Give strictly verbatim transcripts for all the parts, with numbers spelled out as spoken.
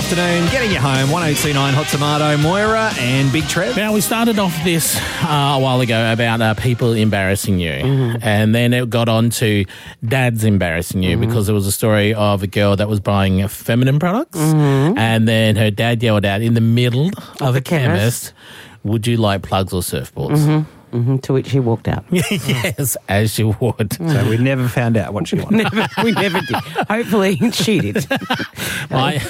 afternoon. Getting you home, one oh two nine Hot Tomato, Moira and Big Trev. Now, we started off this uh, a while ago about uh, people embarrassing you. Mm-hmm. And then it got on to dads embarrassing you, mm-hmm. because there was a story of a girl that was buying feminine products. Mm-hmm. And then her dad yelled out in the middle of, of a chemist, chemist, would you like plugs or surfboards? Mm-hmm. Mm-hmm. To which he walked out. Yes, as you would. So we never found out what she wanted. never, we never did. Hopefully she did. My,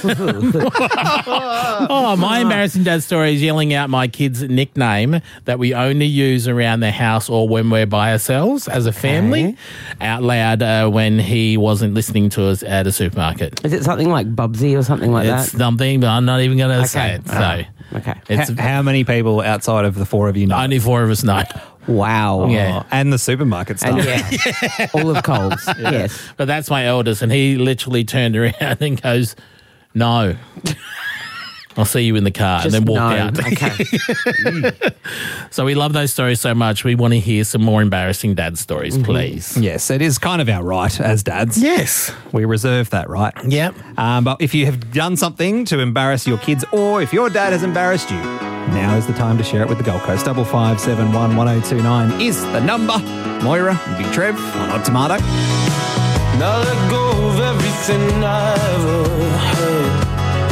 oh, my embarrassing dad story is yelling out my kid's nickname that we only use around the house or when we're by ourselves as a family, Okay. out loud uh, when he wasn't listening to us at a supermarket. Is it something like Bubsy or something like It's that? something, but I'm not even going to Okay. say it. So Oh, okay. it's H- how many people outside of the four of you know? only four of us know. Wow. Yeah. And the supermarket stuff. And yeah, all of Coles. Yes. But that's my eldest, and he literally turned around and goes, "No, I'll see you in the car," Just and then walked no. out. Okay. So we love those stories so much. We want to hear some more embarrassing dad stories, Mm-hmm. please. Yes, it is kind of our right as dads. Yes. We reserve that right. Yep. Um, but if you have done something to embarrass your kids, or if your dad has embarrassed you, now is the time to share it with the Gold Coast. Double five seven one one zero two nine is the number. Moira and Big Trev on Hot Tomato. Now let go of everything I ever heard.